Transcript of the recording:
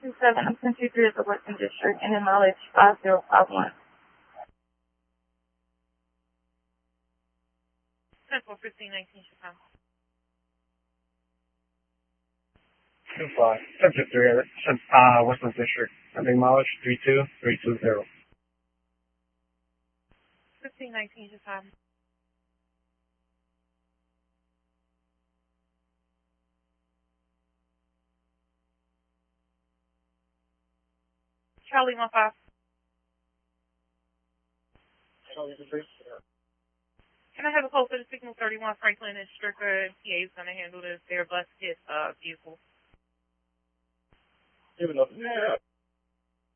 I'm 1023 at the Western District, and in mileage 5051. 10-4-15-19 Chicago. 1053 Western District. Ending mileage 32320. 1519 Chicago. Charlie 15. Charlie 3. Can I have a code for the Signal 31 Franklin and Stricker? PA is going to handle this. Their bus hit vehicle. Give it up. Yeah.